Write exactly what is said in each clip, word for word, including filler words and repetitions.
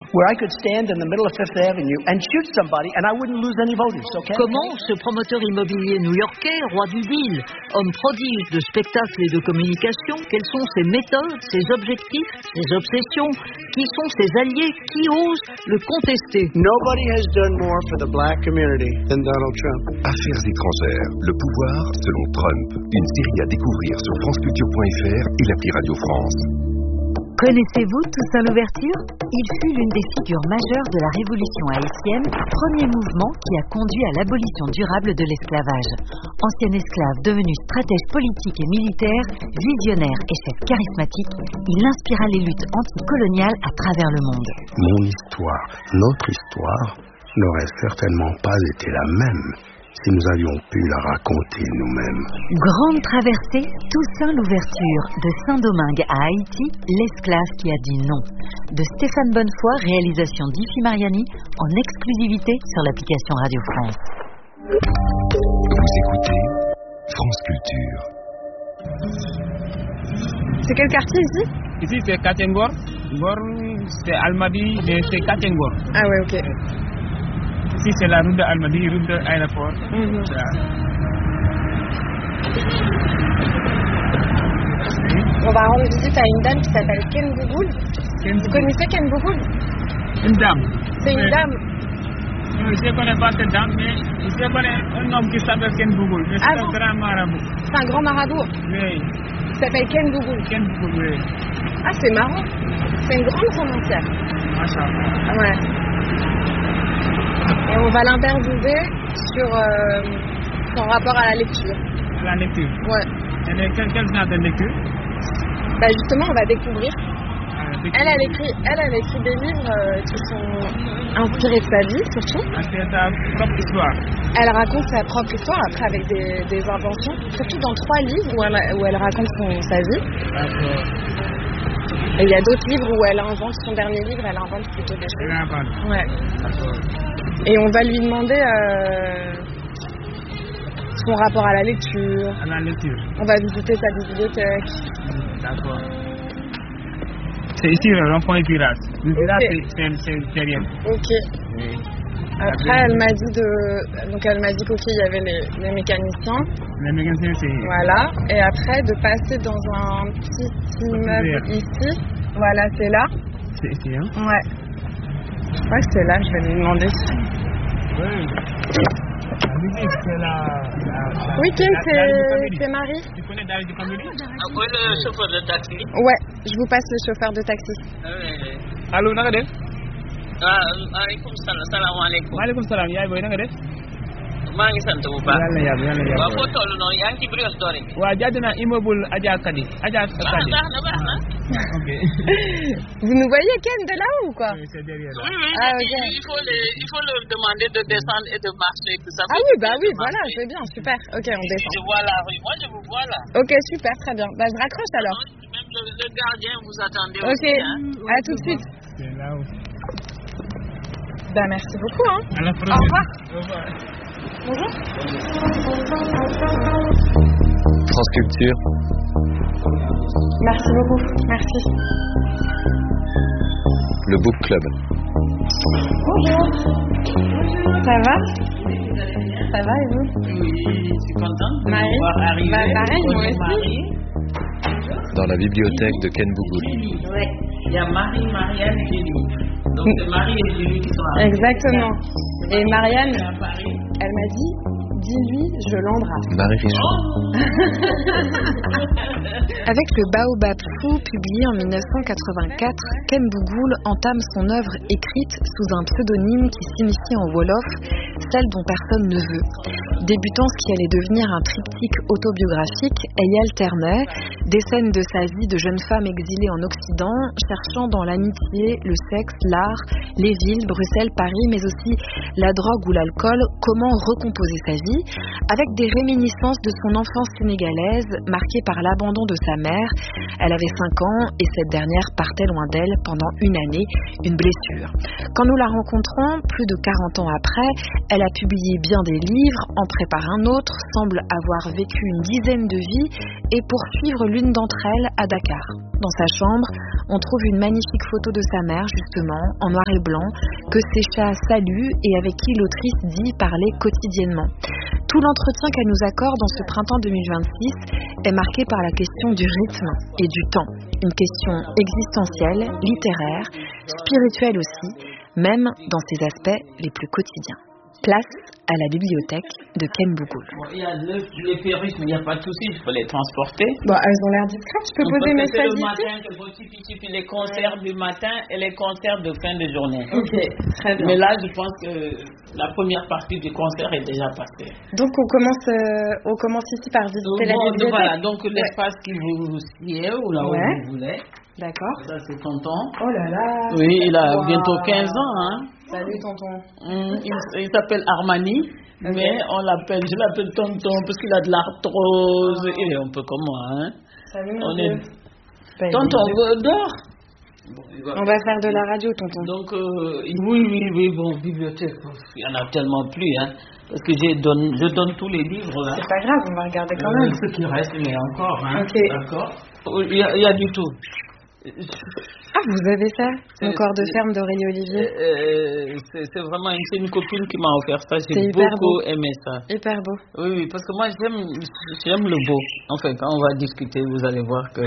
where I could stand in the middle of Fifth Avenue and shoot somebody and I wouldn't lose any voters, okay? Comment ce promoteur immobilier new-yorkais, roi du deal, homme prodige de spectacles et de communication, quelles sont ses méthodes, ses objectifs, ses obsessions, qui sont ses alliés, qui osent le contester? Nobody has done more for the black community than Donald Trump. Affaires étrangères, le pouvoir selon Trump. Une série à découvrir sur franceculture point f r et l'appli Radio France. Connaissez-vous Toussaint Louverture? Il fut l'une des figures majeures de la révolution haïtienne, premier mouvement qui a conduit à l'abolition durable de l'esclavage. Ancien esclave devenu stratège politique et militaire, visionnaire et chef charismatique, il inspira les luttes anticoloniales à travers le monde. Mon histoire, notre histoire, n'aurait certainement pas été la même si nous avions pu la raconter nous-mêmes. Grande traversée, Toussaint Louverture, de Saint-Domingue à Haïti, l'esclave qui a dit non. De Stéphane Bonnefoy, réalisation d'Ifi Mariani, en exclusivité sur l'application Radio France. Vous écoutez France Culture. C'est quel quartier ici? Ici c'est Katengor. Ngor, c'est Almadi, mais c'est Katengor. Ah ouais, ok. Ici c'est la route de Almadi, route de l'aéroport. Mm-hmm. On va rendre visite à une dame qui s'appelle Ken Bougoul. Ken Vous connaissez Ken Bougoul? Une dame. C'est une mais, dame. Non, je ne connais pas cette dame, mais je connais un homme qui s'appelle Ken Bougoul. Mais c'est ah un bon? grand marabout. C'est un grand marabout? Oui. Il s'appelle Ken Bougoul. Ken Bougoul, oui. Ah, c'est marrant. C'est une grande romancière. Machallah. Ouais. Et on va l'interviewer sur euh, son rapport à la lecture. À la lecture? Ouais. Et quel, quel genre de lecture? Bah justement, on va découvrir. Ah, elle, elle, écrit, elle, elle écrit des livres euh, qui sont inspirés de sa vie, surtout. C'est sa propre histoire. Elle raconte sa propre histoire, après avec des, des inventions, surtout dans trois livres où elle, où elle raconte son, sa vie. D'accord. Et il y a d'autres livres où elle invente, son dernier livre, elle invente plutôt des choses. Elle invente. Ouais. D'accord. Et on va lui demander euh, son rapport à la lecture. À la lecture. On va visiter sa bibliothèque. D'accord. C'est ici le rond-point Pirate. Le Pirate, okay. c'est derrière. Ok. Oui. Après, elle m'a dit de, donc elle m'a dit qu'ok, il y avait les, les mécaniciens. Les mécaniciens, c'est. Voilà. Et après, de passer dans un petit immeuble ici. Voilà, c'est là. C'est ici, hein? Ouais. Je crois que c'est là. Je vais lui demander. Oui. La musique, c'est la, la, la. Oui, Ken, c'est Marie. Tu connais David Family? Ah, oui, le chauffeur de taxi. Ouais, je vous passe le chauffeur de taxi. Ah, oui. Allô, naka def? Ah, maaleykum salaam, salaamaaleykum. Maaleykum salaam, yaay booy naka def? maa ngi sant bu baax. yàlla yàlla yàlla yàlla. waaw foo toll noonu yaa ngi ci Brioche Dorée bi. waaw jàdd naa immeuble Adja Kadi. Adja Kadi. baax na baax na. Ok. Vous nous voyez Ken de là ou quoi? Oui, c'est derrière là. Oui, oui, ah, il, okay. il, faut les, il faut leur demander de descendre et de marcher. Que ça ah oui, bah oui, voilà, c'est bien, super. Ok, on descend. Je vois la rue, moi je vous vois là. Ok, super, très bien. Bah je raccroche alors. Même le, le gardien vous attendez okay. aussi. Hein. Ok, à tout de suite. C'est là aussi. Bah merci beaucoup. Hein. À la prochaine. Au revoir. Au revoir. Bonjour. France Culture. Merci beaucoup, merci. Le Book Club. Bonjour. Ça va? Ça va et vous? Oui, je suis contente de Marie. vous voir arriver. Bah pareil, moi aussi. Dans la bibliothèque de Ken Bougoul. Oui, il y a Marie, Marianne et Julie. Donc c'est Marie et Julie qui sont arrivées. Exactement. Et Marianne, elle m'a dit, dis-lui, je l'embrasse. Marie Richard. Avec le Baobab Fou, publié en mille neuf cent quatre-vingt-quatre, Ken Bougoul entame son œuvre écrite sous un pseudonyme qui signifie en Wolof celle dont personne ne veut. Débutant ce qui allait devenir un triptyque autobiographique, y alternait des scènes de sa vie de jeune femme exilée en Occident, cherchant dans l'amitié, le sexe, l'art, les villes, Bruxelles, Paris, mais aussi la drogue ou l'alcool, comment recomposer sa vie. aussi, avec des réminiscences de son enfance sénégalaise marquée par l'abandon de sa mère. Elle avait cinq ans et cette dernière partait loin d'elle pendant une année, une blessure. Quand nous la rencontrons, plus de quarante ans après, elle a publié bien des livres, en prépare un autre, semble avoir vécu une dizaine de vies et poursuivre l'une d'entre elles à Dakar. Dans sa chambre, on trouve une magnifique photo de sa mère, justement, en noir et blanc, que ses chats saluent et avec qui l'autrice dit parler quotidiennement. Tout l'entretien qu'elle nous accorde en ce printemps deux mille vingt-six est marqué par la question du rythme et du temps. Une question existentielle, littéraire, spirituelle aussi, même dans ses aspects les plus quotidiens. Place à la bibliothèque de Ken Bougoul. Bon, il y a le, les perruques, mais il n'y a pas de souci, je peux les transporter. Bon, elles ont l'air discrètes, je peux On poser peut mes faire le sacs matin, ici? que vos tipi tipi, les concerts du matin et les concerts de fin de journée. Ok, très bien. Mais là, je pense que la première partie du concert est déjà passée. Donc on commence, euh, on commence ici par visiter Donc, la bon, bibliothèque. voilà, donc l'espace qui vous sied ou là où Ouais. vous voulez. D'accord. Ça, c'est tonton. Oh là là. Oui, il a Wow. bientôt quinze ans. Hein. Salut tonton. Hum, il il s'appelle Armani, Ok. mais on l'appelle, je l'appelle tonton parce qu'il a de l'arthrose. Oh. Il est un peu comme moi. Hein. Salut mon On Dieu. est... Ben, Tonton, il est- euh, dors. On va faire de la radio tonton. Donc, euh, oui, oui, oui, bon, bibliothèque, il y en a tellement plus, hein. Parce que j'ai donne, je donne tous les livres, là. C'est pas grave, on va regarder quand Euh, même. Ce qui reste, mais encore, hein. Ok. D'accord. Il y, a, il y a du tout. Ah, vous avez ça? Mon Euh, corps de c'est- ferme d'Aurélie Olivier. Euh, c'est c'est vraiment une, c'est une copine qui m'a offert ça. C'est J'ai hyper beaucoup beau. aimé ça. Hyper beau. Oui, oui, parce que moi, j'aime, j'aime le beau. Enfin, quand on va discuter, vous allez voir que...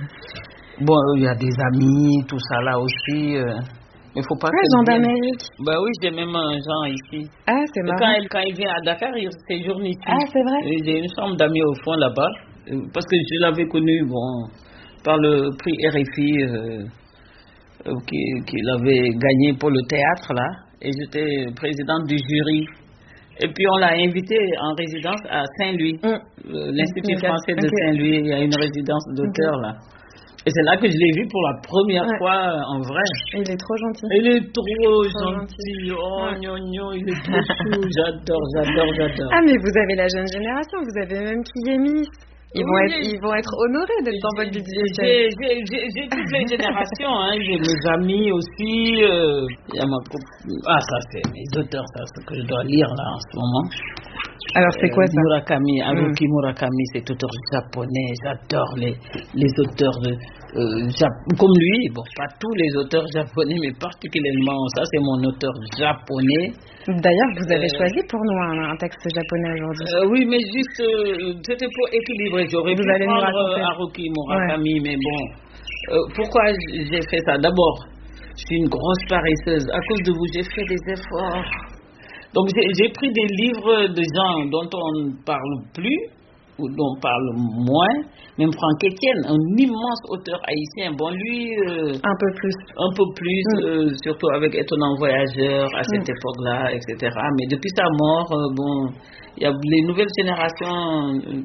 Bon, il y a des amis, tout ça là aussi. Euh, il faut pas Ouais, que... Jean d'Amérique. Bah oui, j'ai même un Jean ici. Ah, c'est Et marrant. quand, il, quand il vient à Dakar, il séjourne ici. Ah, c'est vrai? Et j'ai une chambre d'amis au fond là-bas. euh, Parce que je l'avais connu, bon, par le prix R F I euh, euh, qui- qu'il avait gagné pour le théâtre, là. Et j'étais présidente du jury. Et puis on l'a invité en résidence à Saint-Louis. Mm. Euh, L'Institut Ok. français de Ok. Saint-Louis, il y a une résidence d'auteur, là. Et c'est là que je l'ai vu pour la première Ouais. fois euh, en vrai. Il est trop gentil. Il est trop Trop gentil. Oh, Ouais. gnon, gnon, il est trop chou. J'adore, j'adore, j'adore. Ah, mais vous avez la jeune génération, vous avez même Kiyemi. Ils, vont Oui. être, ils vont être honorés d'être dans votre bibliothèque. J'ai- J'ai j'ai- j'ai toutes les générations, hein. J'ai mes amis aussi. euh, Il y a ma copine. Ah, ça, c'est mes auteurs, ça, ce que je dois lire là en ce moment. Alors, c'est quoi ça? Murakami, Haruki Murakami, c'est auteur japonais. J'adore les, les auteurs de, euh, Jap- comme lui. Bon, pas tous les auteurs japonais, mais particulièrement ça, c'est mon auteur japonais. D'ailleurs, vous avez Euh, choisi pour nous un, un texte japonais aujourd'hui. Euh, oui, mais juste, euh, c'était pour équilibrer. J'aurais Vous pu allez nous prendre raconter. euh, Haruki Murakami, mais bon. Euh, pourquoi j'ai fait ça? D'abord, je suis une grosse paresseuse. À cause de vous, j'ai fait des efforts. Donc, j'ai j'ai pris des livres de gens dont on ne parle plus, ou dont on parle moins. Même Franck Etienne, un immense auteur haïtien. Bon, lui... euh, Un peu plus. un peu plus, Mm. euh, surtout avec Étonnant Voyageur à cette Mm. époque-là, et cetera. Mais depuis sa mort, euh, bon, il y a les nouvelles générations euh,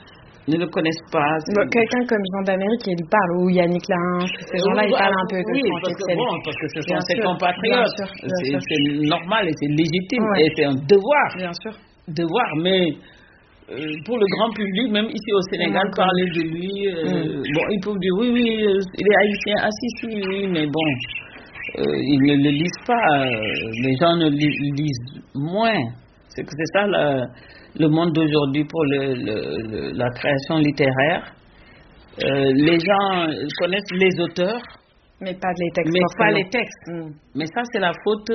ne le connaissent pas. C'est- Bon, quelqu'un comme Jean d'Amérique, il parle, ou Yannick Larin, ces gens-là, ils Oui, parlent un peu que oui, Franck parce que, Etienne. bon, parce que ce sont Bien ses sûr, compatriotes. bien sûr, bien C'est sûr. c'est normal et c'est légitime Ouais. et c'est un devoir. Bien sûr. Devoir, mais euh, pour le grand public, même ici au Sénégal, Mm. parler de lui, euh, Mm. bon, ils peuvent dire oui, oui, euh, il est haïtien, ah si, si, oui, mais bon, euh, ils ne le lisent pas, euh, les gens ne li- lisent moins. C'est que c'est ça la- le monde d'aujourd'hui pour le, le- le- la création littéraire. Euh, les gens connaissent les auteurs, Mais pas les textes. mais pas forcément. les textes. Mm. Mais ça, c'est la faute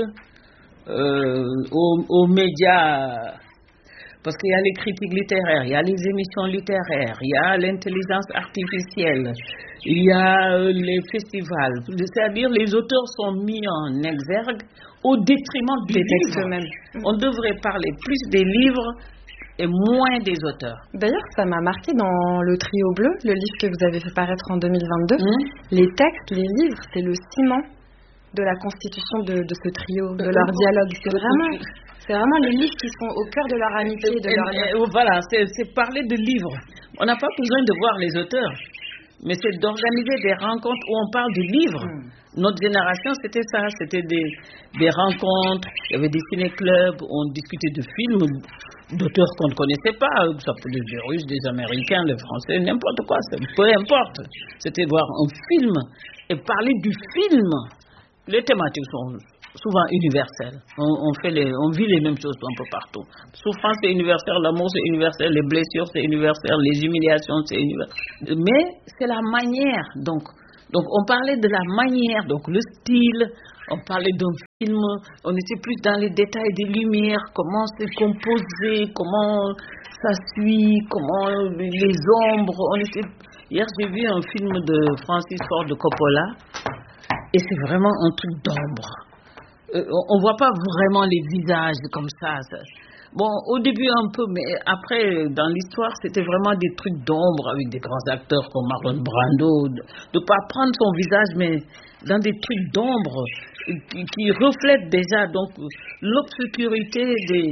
euh, aux, aux médias. Parce qu'il y a les critiques littéraires, il y a les émissions littéraires, il y a l'intelligence artificielle, il y a euh, les festivals. C'est-à-dire les auteurs sont mis en exergue au détriment du Des livre. textes eux-mêmes. On devrait parler plus des livres et moins des auteurs. D'ailleurs, ça m'a marqué dans le Trio Bleu, le livre que vous avez fait paraître en deux mille vingt-deux. Hum. Les textes, les livres, c'est le ciment de la constitution de, de ce trio, de leur dialogue. C'est vraiment, c'est vraiment les livres qui sont au cœur de leur amitié, de Et- leur et- et voilà, c'est c'est parler de livres. On n'a pas besoin de voir les auteurs, mais c'est d'organiser des rencontres où on parle du livre. Mm. Notre génération, c'était ça, c'était des, des rencontres, il y avait des ciné-clubs, on discutait de films, d'auteurs qu'on ne connaissait pas, ça peut être des Russes, des Américains, des Français, n'importe quoi, peu importe. C'était voir un film et parler du film. Les thématiques sont souvent universelles. On, on, fait les, on vit les mêmes choses un peu partout. Souffrance, c'est universel, l'amour, c'est universel, les blessures, c'est universel, les humiliations, c'est universel. Mais c'est la manière, donc. Donc on parlait de la manière, donc le style, on parlait d'un film, on était plus dans les détails des lumières, comment c'est composé, comment ça suit, comment les ombres. On était... Hier j'ai vu un film de Francis Ford Coppola et c'est vraiment un truc d'ombre. Euh, on ne voit pas vraiment les visages comme ça, ça. Bon, au début un peu, mais après, dans l'histoire, c'était vraiment des trucs d'ombre avec des grands acteurs comme Marlon Brando, de ne pas prendre son visage, mais dans des trucs d'ombre qui, qui reflètent déjà donc l'obscurité des,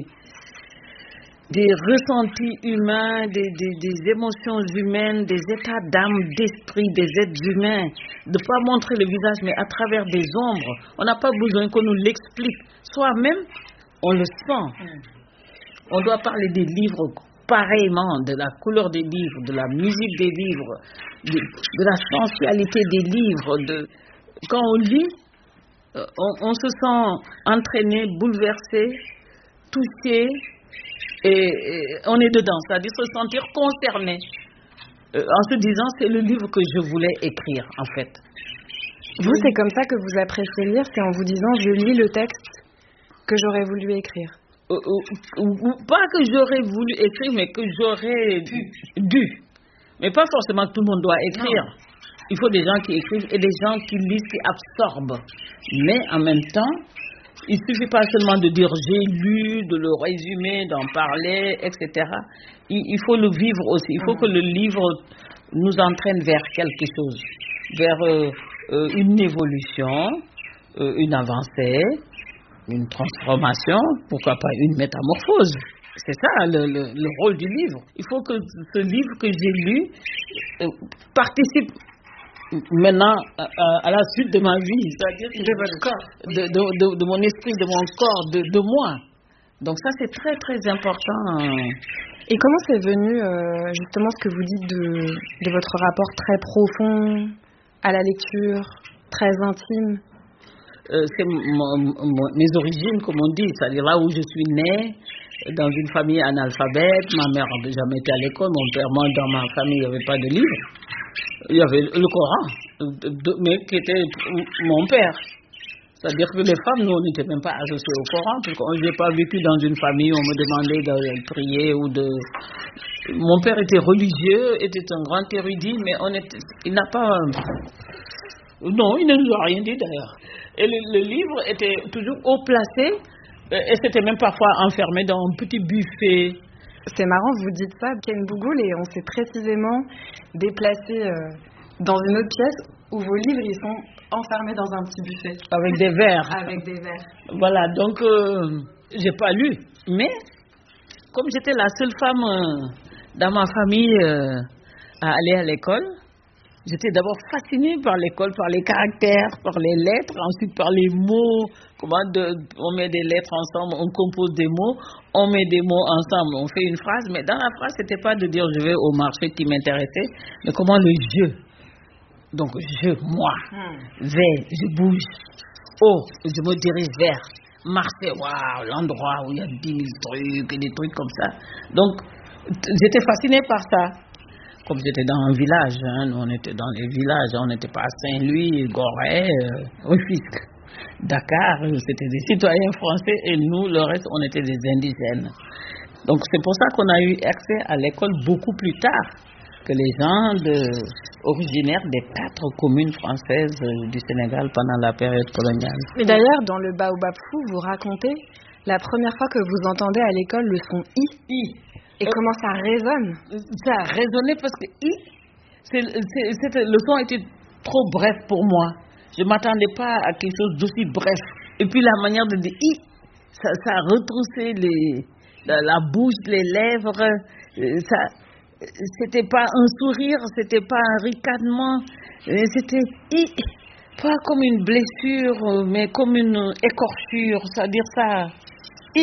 des ressentis humains, des, des, des émotions humaines, des états d'âme, d'esprit des êtres humains, de ne pas montrer le visage, mais à travers des ombres. On n'a pas besoin qu'on nous l'explique. Soi-même, on le sent. On doit parler des livres pareillement, de la couleur des livres, de la musique des livres, de, de la sensualité des livres. De... Quand on lit, on, on se sent entraîné, bouleversé, touché, et, et on est dedans, c'est-à-dire se sentir concerné. Euh, en se disant, c'est le livre que je voulais écrire, en fait. Vous, c'est comme ça que vous appréciez lire, c'est en vous disant, je lis le texte que j'aurais voulu écrire. Euh, euh, pas que j'aurais voulu écrire, mais que j'aurais dû. dû. Mais pas forcément que tout le monde doit écrire. Non. Il faut des gens qui écrivent et des gens qui lisent, qui absorbent. Mais en même temps, il ne suffit pas seulement de dire j'ai lu, de le résumer, d'en parler, et cetera. Il, il faut le vivre aussi. Il faut que le livre nous entraîne vers quelque chose, vers euh, euh, une évolution, euh, une avancée, une transformation, pourquoi pas une métamorphose. C'est ça le, le, le rôle du livre. Il faut que ce livre que j'ai lu euh, participe maintenant à, à, à la suite de ma vie, c'est-à-dire de votre corps, de, de, de, de mon esprit, de mon corps, de, de moi. Donc ça c'est très très important. Et comment c'est venu euh, justement ce que vous dites de, de votre rapport très profond à la lecture, très intime? Euh, c'est mon, mon, mes origines, comme on dit, c'est-à-dire là où je suis née, dans une famille analphabète. Ma mère n'avait jamais été à l'école, mon père, moi, dans ma famille, il n'y avait pas de livre. Il y avait le Coran, de, mais qui était mon père. C'est-à-dire que les femmes, nous, on n'était même pas associés au Coran, parce que je n'ai pas vécu dans une famille où on me demandait de prier ou de... Mon père était religieux, était un grand érudit, mais on était, il n'a pas... Non, il ne nous a rien dit d'ailleurs. Et le, le livre était toujours haut placé, et c'était même parfois enfermé dans un petit buffet. C'est marrant, vous dites ça, Ken Bougoul, et on s'est précisément déplacé euh, dans une autre pièce où vos livres, ils sont enfermés dans un petit buffet. Avec des verres. Avec des verres. Voilà, donc euh, j'ai pas lu. Mais, comme j'étais la seule femme euh, dans ma famille euh, à aller à l'école, j'étais d'abord fascinée par l'école, par les caractères, par les lettres, ensuite par les mots. Comment de, on met des lettres ensemble, on compose des mots, on met des mots ensemble, on fait une phrase. Mais dans la phrase, c'était pas de dire je vais au marché qui m'intéressait, mais comment le je. Donc je, moi, hmm. vais, je bouge. Oh, je me dirige vers. Marché, waouh, l'endroit où il y a dix mille trucs et des trucs comme ça. Donc, j'étais fascinée par ça. Comme j'étais dans un village, hein, nous on était dans les villages, on n'était pas à Saint-Louis, Gorée, euh, Rufisque, Dakar, c'était des citoyens français et nous, le reste, on était des indigènes. Donc c'est pour ça qu'on a eu accès à l'école beaucoup plus tard que les gens de, originaires des quatre communes françaises du Sénégal pendant la période coloniale. Mais d'ailleurs, dans le Baobab Fou, vous racontez la première fois que vous entendez à l'école le son I. I. Et euh, comment ça résonne? Ça a résonné parce que I, c'est, c'est, c'est, le son était trop bref pour moi. Je ne m'attendais pas à quelque chose d'aussi bref. Et puis la manière de dire I, ça, ça a retroussé les, la, la bouche, les lèvres. Ça, c'était pas un sourire, c'était pas un ricanement. C'était I, pas comme une blessure, mais comme une écorchure. C'est-à-dire ça, I.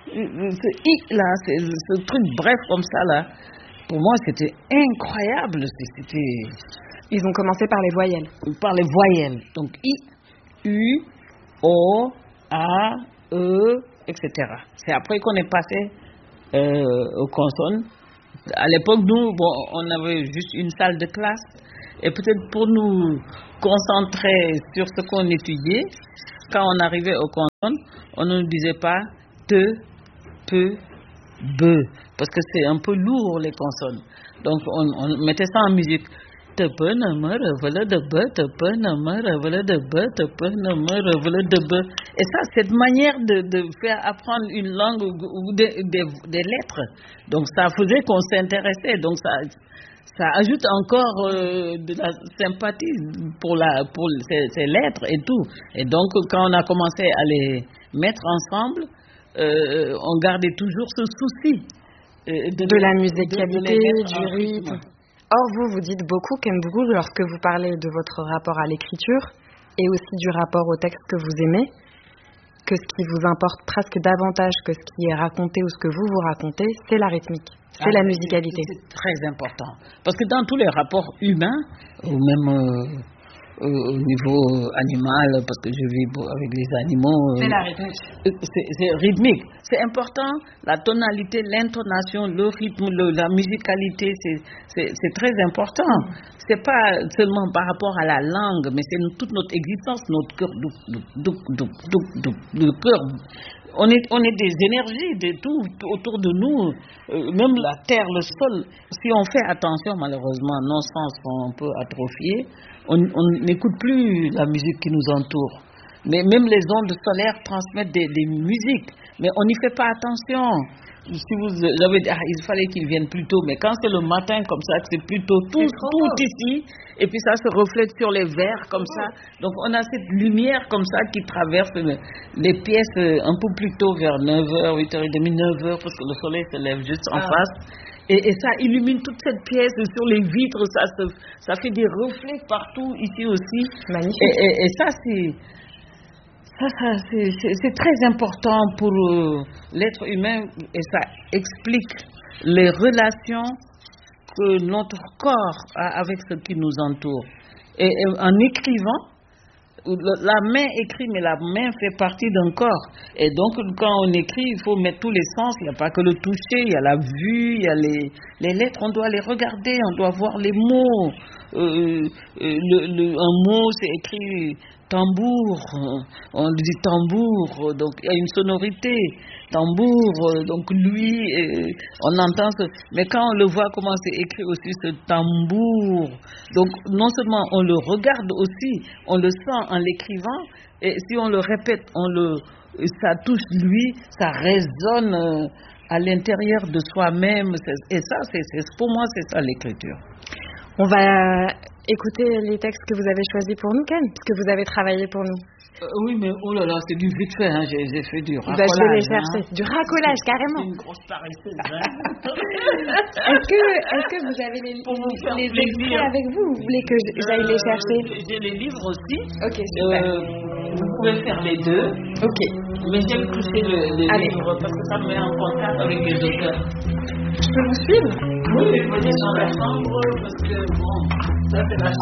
ce I là, c'est, ce truc bref comme ça là, pour moi c'était incroyable. C'était... Ils ont commencé par les voyelles. Par les voyelles. Donc I, U, O, A, E, et cetera. C'est après qu'on est passé euh, aux consonnes. À l'époque, nous, bon, on avait juste une salle de classe. Et peut-être pour nous concentrer sur ce qu'on étudiait, quand on arrivait aux consonnes, on ne disait pas te, peu, be, parce que c'est un peu lourd les consonnes. Donc on, on mettait ça en musique. Te peu ne me revele de be, te peu ne me revele de be, te peu ne me revele de be. Et ça, cette manière de, de faire apprendre une langue ou des de, de lettres, donc ça faisait qu'on s'intéressait. Donc ça, ça ajoute encore euh, de la sympathie pour, la, pour ces, ces lettres et tout. Et donc quand on a commencé à les mettre ensemble, euh, on gardait toujours ce souci euh, de, de la musicalité, de, de du rythme. Or, vous, vous dites beaucoup, Ken Bougoul, lorsque vous parlez de votre rapport à l'écriture et aussi du rapport au texte que vous aimez, que ce qui vous importe presque davantage que ce qui est raconté ou ce que vous vous racontez, c'est la rythmique, c'est ah, la musicalité. C'est, c'est très important. Parce que dans tous les rapports humains, ou même euh, euh, au niveau animal, parce que je vis avec les animaux... Euh, c'est la rythmique. C'est, c'est rythmique. C'est important, la tonalité, l'intonation, le rythme, le, la musicalité, c'est, c'est, c'est très important. C'est pas seulement par rapport à la langue, mais c'est toute notre existence, notre cœur, le cœur. On est, on est des énergies de tout autour de nous, euh, même la terre, le sol. Si on fait attention, malheureusement, nos sens sont un peu atrophiés. On n'écoute plus la musique qui nous entoure. Mais même les ondes solaires transmettent des, des musiques, mais on n'y fait pas attention. Si vous avez dit, ah, il fallait qu'ils viennent plus tôt, mais quand c'est le matin comme ça, c'est plutôt tout, tout ici, et puis ça se reflète sur les verres comme ça. Donc on a cette lumière comme ça qui traverse les pièces un peu plus tôt, vers neuf heures, huit heures trente, neuf heures, parce que le soleil se lève juste en ah. face. Et, et ça illumine toute cette pièce sur les vitres, ça, se, ça fait des reflets partout ici aussi. Magnifique. Et, et, et ça, c'est... Ça, ça, c'est, c'est, c'est très important pour euh, l'être humain et ça explique les relations que notre corps a avec ce qui nous entoure. Et, et en écrivant, la main écrit, mais la main fait partie d'un corps. Et donc, quand on écrit, il faut mettre tous les sens. Il n'y a pas que le toucher, il y a la vue, il y a les, les lettres. On doit les regarder, on doit voir les mots. Euh, le, le, un mot, c'est écrit tambour. On dit tambour, donc il y a une sonorité. Tambour, donc lui, euh, on entend ce... Mais quand on le voit comment c'est écrit aussi, ce tambour, donc non seulement on le regarde aussi, on le sent en l'écrivant, et si on le répète, on le, ça touche lui, ça résonne à l'intérieur de soi-même, et ça, c'est, c'est, pour moi, c'est ça l'écriture. On va écouter les textes que vous avez choisis pour nous, Ken, parce que vous avez travaillé pour nous. Euh, oui, mais oh là là, c'est du vite fait, hein. j'ai, j'ai fait du racolage. Bah, je vais les chercher, hein. Du racolage, carrément. C'est une grosse paresseuse. Hein. est-ce, que, est-ce que vous avez les, les extraits avec vous ou vous voulez que j'aille euh, les chercher? J'ai les livres aussi. Ok, super. Euh, vous pouvez faire les deux. Ok. Mais j'aime toucher le, les Allez. livres parce que ça me met en contact avec les auteurs. Je peux vous suivre? Oui, venez dans la chambre parce que bon, ça c'est la